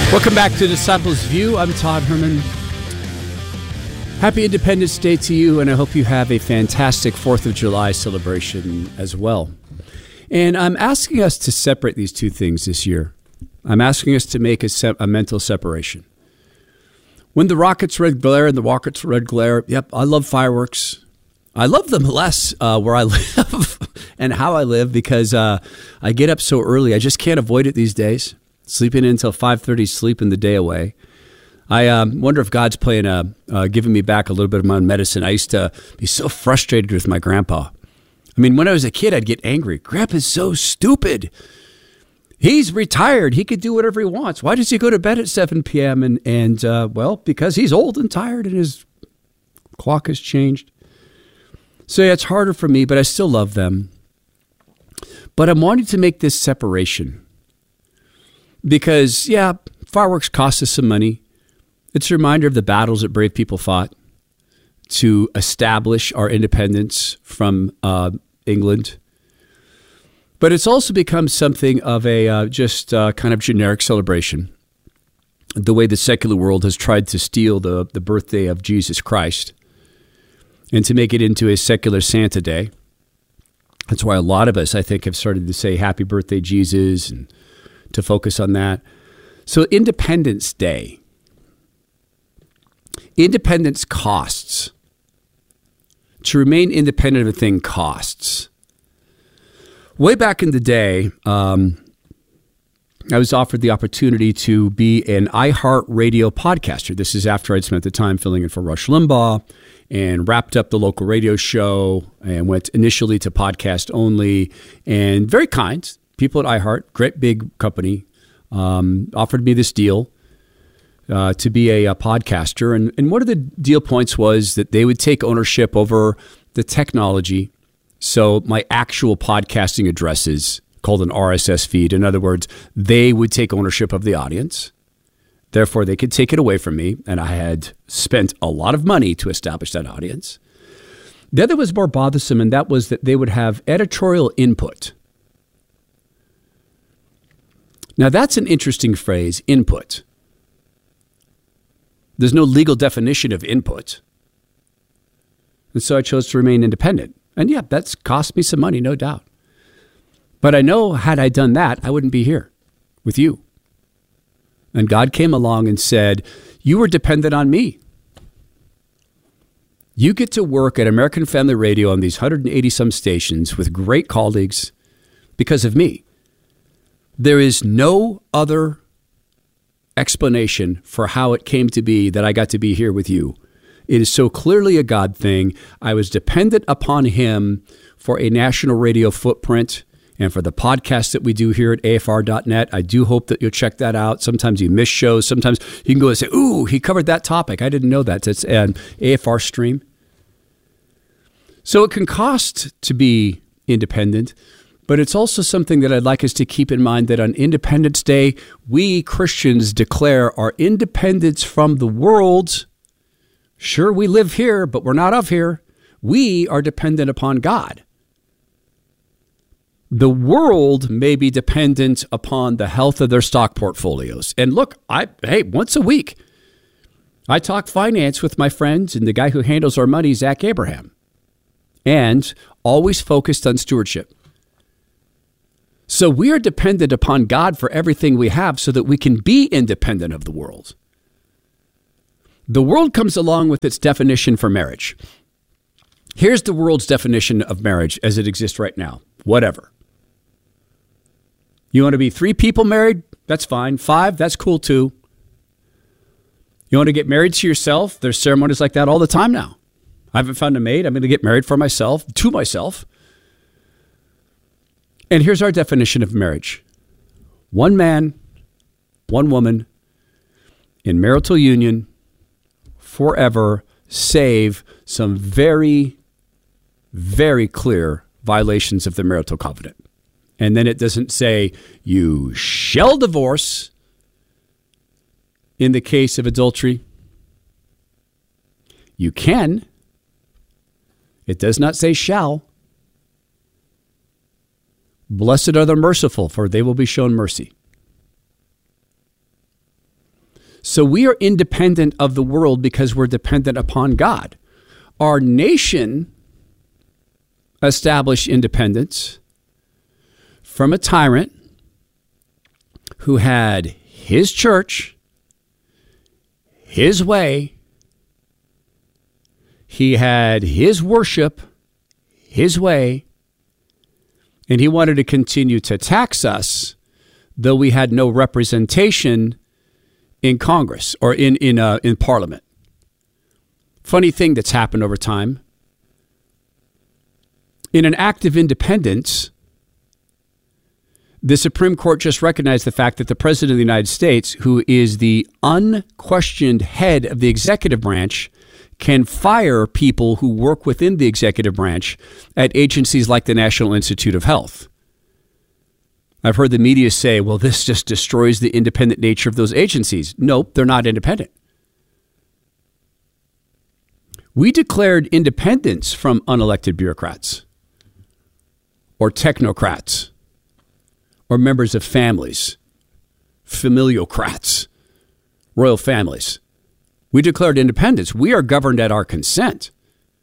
Welcome back to Disciples View. I'm Todd Herman. Happy Independence Day to you, and I hope you have a fantastic 4th of July celebration as well. And I'm asking us to separate these two things this year. I'm asking us to make a mental separation. When the rockets red glare and the rockets red glare, yep, I love fireworks. I love them less where I live and how I live because I get up so early. I just can't avoid it these days. Sleeping in until 5:30, sleeping the day away. I wonder if God's giving me back a little bit of my own medicine. I used to be so frustrated with my grandpa. I mean, when I was a kid, I'd get angry. Grandpa's so stupid. He's retired. He could do whatever he wants. Why does he go to bed at 7 p.m.? Well, because he's old and tired and his clock has changed. So yeah, it's harder for me, but I still love them. But I'm wanting to make this separation. Because, yeah, fireworks cost us some money. It's a reminder of the battles that brave people fought to establish our independence from England. But it's also become something of a kind of generic celebration. The way the secular world has tried to steal the birthday of Jesus Christ and to make it into a secular Santa Day. That's why a lot of us, I think, have started to say happy birthday, Jesus, and to focus on that. So Independence Day. Independence costs. To remain independent of a thing costs. Way back in the day, I was offered the opportunity to be an iHeartRadio podcaster. This is after I'd spent the time filling in for Rush Limbaugh and wrapped up the local radio show and went initially to podcast only. And very kind people at iHeart, great big company, offered me this deal to be a podcaster. And one of the deal points was that they would take ownership over the technology. So my actual podcasting addresses called an RSS feed. In other words, they would take ownership of the audience. Therefore, they could take it away from me. And I had spent a lot of money to establish that audience. The other was more bothersome, and that was that they would have editorial input. Now, that's an interesting phrase, input. There's no legal definition of input. And so I chose to remain independent. And yeah, that's cost me some money, no doubt. But I know had I done that, I wouldn't be here with you. And God came along and said, you were dependent on me. You get to work at American Family Radio on these 180-some stations with great colleagues because of me. There is no other explanation for how it came to be that I got to be here with you. It is so clearly a God thing. I was dependent upon him for a national radio footprint and for the podcast that we do here at AFR.net. I do hope that you'll check that out. Sometimes you miss shows. Sometimes you can go and say, ooh, he covered that topic. I didn't know that. It's an AFR stream. So it can cost to be independent. But it's also something that I'd like us to keep in mind that on Independence Day, we Christians declare our independence from the world. Sure, we live here, but we're not of here. We are dependent upon God. The world may be dependent upon the health of their stock portfolios. And look, once a week, I talk finance with my friends and the guy who handles our money, Zach Abraham, and always focused on stewardship. So we are dependent upon God for everything we have so that we can be independent of the world. The world comes along with its definition for marriage. Here's the world's definition of marriage as it exists right now. Whatever. You want to be 3 people married? That's fine. 5, that's cool too. You want to get married to yourself? There's ceremonies like that all the time now. I haven't found a maid. I'm going to get married to myself. And here's our definition of marriage. 1 man, 1 woman, in marital union, forever, save some very, very clear violations of the marital covenant. And then it doesn't say you shall divorce in the case of adultery. You can. It does not say shall. Blessed are the merciful, for they will be shown mercy. So we are independent of the world because we're dependent upon God. Our nation established independence from a tyrant who had his church, his way. He had his worship, his way, and he wanted to continue to tax us, though we had no representation in Congress or in Parliament. Funny thing that's happened over time. In an act of independence, the Supreme Court just recognized the fact that the President of the United States, who is the unquestioned head of the executive branch, can fire people who work within the executive branch at agencies like the National Institute of Health. I've heard the media say, well, this just destroys the independent nature of those agencies. Nope, they're not independent. We declared independence from unelected bureaucrats or technocrats or members of families, familiocrats, royal families. We declared independence. We are governed at our consent.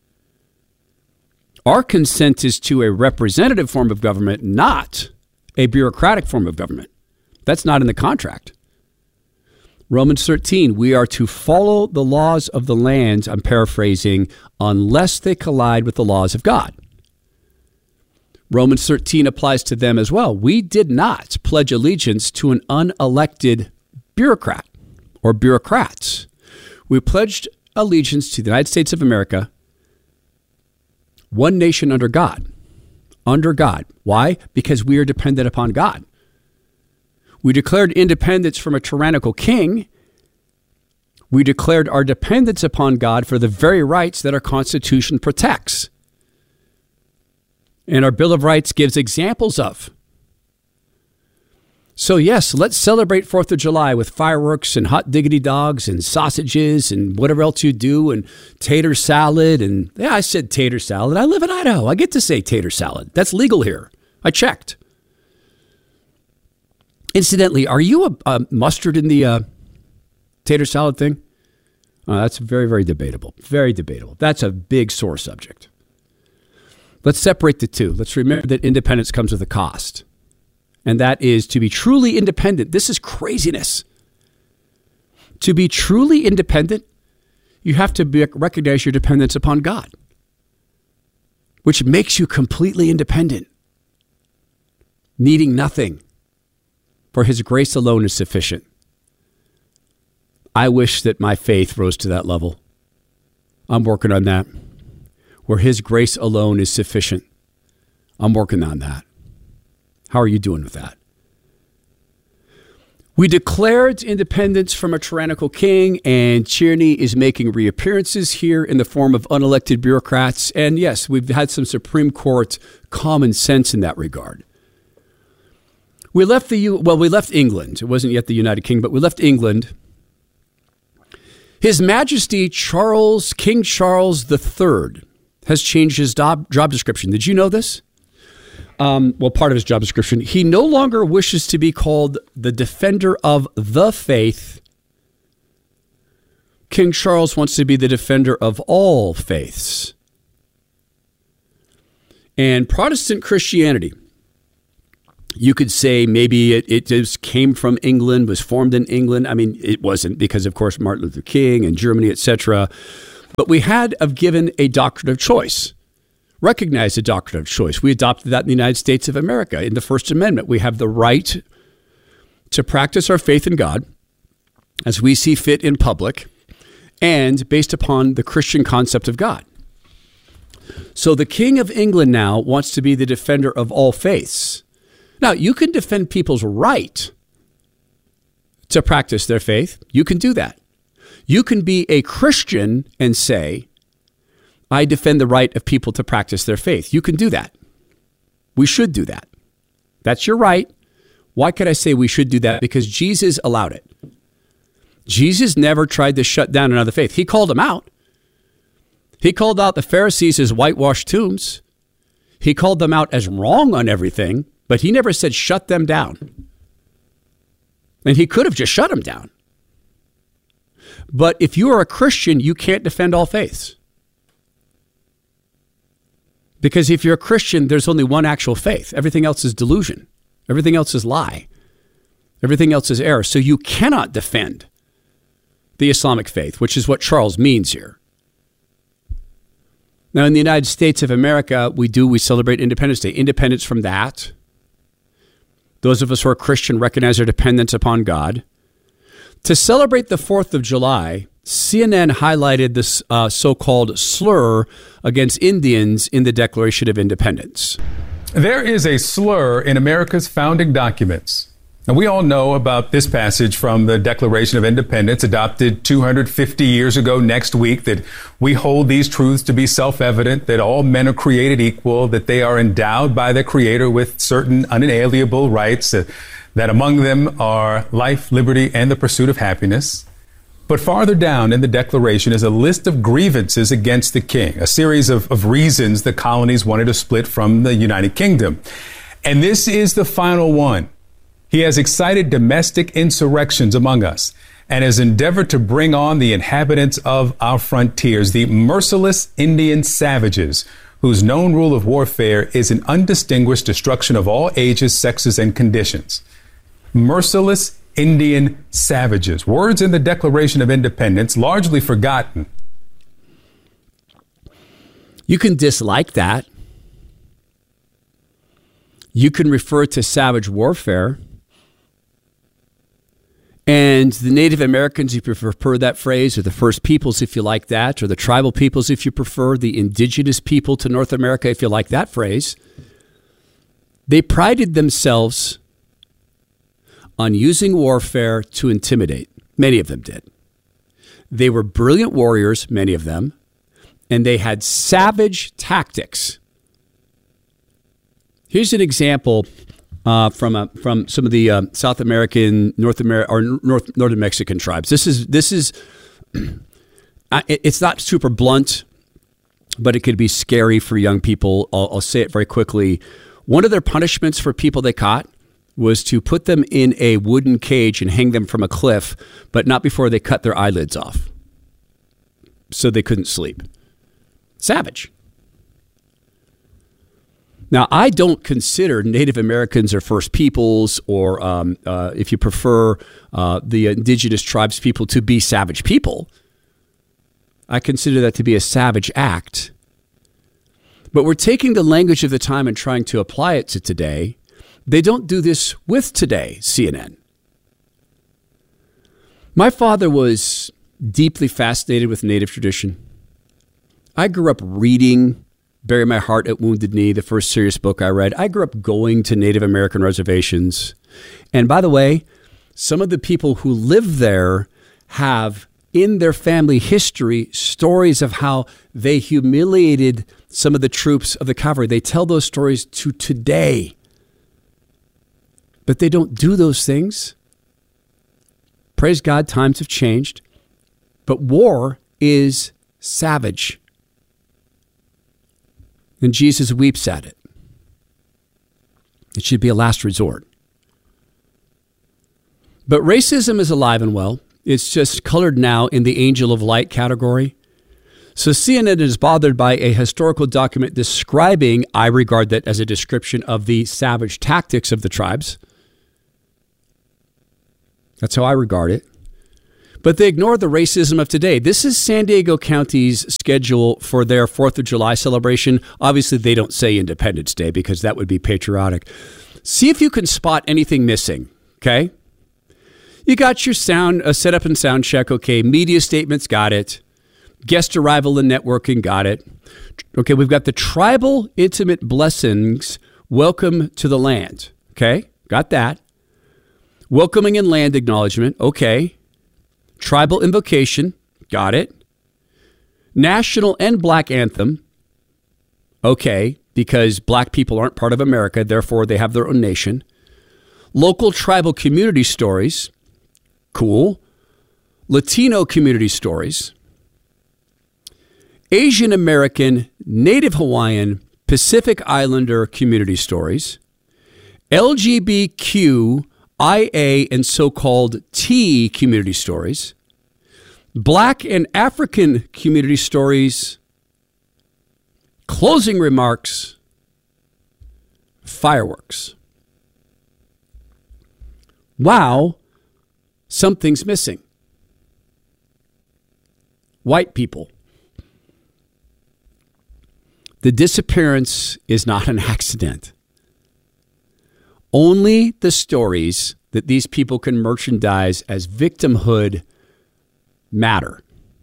Our consent is to a representative form of government, not a bureaucratic form of government. That's not in the contract. Romans 13, we are to follow the laws of the land, I'm paraphrasing, unless they collide with the laws of God. Romans 13 applies to them as well. We did not pledge allegiance to an unelected bureaucrat or bureaucrats. We pledged allegiance to the United States of America, one nation under God. Under God. Why? Because we are dependent upon God. We declared independence from a tyrannical king. We declared our dependence upon God for the very rights that our Constitution protects. And our Bill of Rights gives examples of. So yes, let's celebrate 4th of July with fireworks and hot diggity dogs and sausages and whatever else you do and tater salad. And yeah, I said tater salad. I live in Idaho. I get to say tater salad. That's legal here. I checked. Incidentally, are you a mustard in the tater salad thing? That's very, very debatable. Very debatable. That's a big sore subject. Let's separate the two. Let's remember that independence comes with a cost. And that is to be truly independent. This is craziness. To be truly independent, you have to recognize your dependence upon God, which makes you completely independent, needing nothing, for his grace alone is sufficient. I wish that my faith rose to that level. I'm working on that, where his grace alone is sufficient. I'm working on that. How are you doing with that? We declared independence from a tyrannical king, and tyranny is making reappearances here in the form of unelected bureaucrats. And yes, we've had some Supreme Court common sense in that regard. We left England. It wasn't yet the United Kingdom, but we left England. His Majesty King Charles III has changed his job description. Did you know this? Part of his job description. He no longer wishes to be called the defender of the faith. King Charles wants to be the defender of all faiths. And Protestant Christianity, you could say maybe it just came from England, was formed in England. I mean, it wasn't, because, of course, Martin Luther King and Germany, etc. But we had given a doctrine of choice. Recognize the doctrine of choice. We adopted that in the United States of America. In the First Amendment, we have the right to practice our faith in God as we see fit in public and based upon the Christian concept of God. So the King of England now wants to be the defender of all faiths. Now, you can defend people's right to practice their faith. You can do that. You can be a Christian and say, I defend the right of people to practice their faith. You can do that. We should do that. That's your right. Why could I say we should do that? Because Jesus allowed it. Jesus never tried to shut down another faith. He called them out. He called out the Pharisees as whitewashed tombs. He called them out as wrong on everything, but he never said shut them down. And he could have just shut them down. But if you are a Christian, you can't defend all faiths. Because if you're a Christian, there's only one actual faith. Everything else is delusion. Everything else is lie. Everything else is error. So you cannot defend the Islamic faith, which is what Charles means here. Now, in the United States of America, we celebrate Independence Day. Independence from that. Those of us who are Christian recognize our dependence upon God. To celebrate the 4th of July, CNN highlighted this so-called slur against Indians in the Declaration of Independence. There is a slur in America's founding documents. Now, we all know about this passage from the Declaration of Independence, adopted 250 years ago next week, that we hold these truths to be self-evident, that all men are created equal, that they are endowed by their Creator with certain unalienable rights, that among them are life, liberty, and the pursuit of happiness. But farther down in the Declaration is a list of grievances against the king, a series of reasons the colonies wanted to split from the United Kingdom. And this is the final one. He has excited domestic insurrections among us and has endeavored to bring on the inhabitants of our frontiers, the merciless Indian savages, whose known rule of warfare is an undistinguished destruction of all ages, sexes, and conditions. Merciless Indian savages. Words in the Declaration of Independence, largely forgotten. You can dislike that. You can refer to savage warfare. And the Native Americans, if you prefer that phrase, or the First Peoples, if you like that, or the tribal peoples, if you prefer, the indigenous people to North America, if you like that phrase, they prided themselves on using warfare to intimidate. Many of them did. They were brilliant warriors, many of them, and they had savage tactics. Here's an example from some of the South American, Northern Mexican tribes. This is it's not super blunt, but it could be scary for young people. I'll say it very quickly. One of their punishments for people they caught was to put them in a wooden cage and hang them from a cliff, but not before they cut their eyelids off, so they couldn't sleep. Savage. Now, I don't consider Native Americans or First Peoples or, if you prefer, the indigenous tribes people to be savage people. I consider that to be a savage act. But we're taking the language of the time and trying to apply it to today. They don't do this with today, CNN. My father was deeply fascinated with Native tradition. I grew up reading Bury My Heart at Wounded Knee, the first serious book I read. I grew up going to Native American reservations. And by the way, some of the people who live there have in their family history stories of how they humiliated some of the troops of the cavalry. They tell those stories to today. But they don't do those things. Praise God, times have changed. But war is savage. And Jesus weeps at it. It should be a last resort. But racism is alive and well. It's just colored now in the angel of light category. So CNN is bothered by a historical document describing, I regard that as a description of the savage tactics of the tribes. That's how I regard it. But they ignore the racism of today. This is San Diego County's schedule for their 4th of July celebration. Obviously, they don't say Independence Day because that would be patriotic. See if you can spot anything missing, okay? You got your sound setup and sound check, okay. Media statements, got it. Guest arrival and networking, got it. Okay, we've got the tribal intimate blessings, welcome to the land, okay? Got that. Welcoming and land acknowledgement, okay. Tribal invocation, got it. National and black anthem, okay, because black people aren't part of America, therefore they have their own nation. Local tribal community stories, cool. Latino community stories. Asian American, Native Hawaiian, Pacific Islander community stories. LGBTQ IA and so-called T community stories, Black and African community stories, closing remarks, fireworks. Wow, something's missing. White people. The disappearance is not an accident. Only the stories that these people can merchandise as victimhood matter.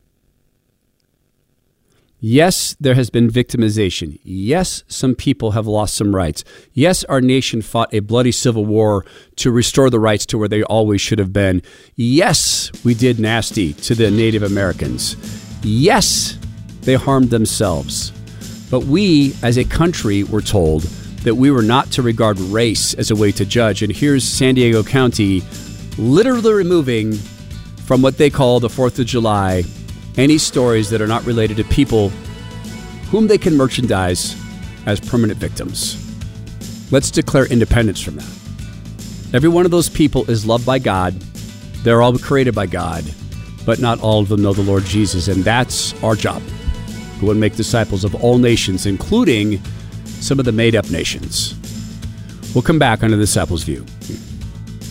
Yes, there has been victimization. Yes, some people have lost some rights. Yes, our nation fought a bloody civil war to restore the rights to where they always should have been. Yes, we did nasty to the Native Americans. Yes, they harmed themselves. But we, as a country, were told that we were not to regard race as a way to judge. And here's San Diego County literally removing from what they call the 4th of July any stories that are not related to people whom they can merchandise as permanent victims. Let's declare independence from that. Every one of those people is loved by God. They're all created by God, but not all of them know the Lord Jesus. And that's our job. Go and make disciples of all nations, including some of the made-up nations. We'll come back on the Disciples' View.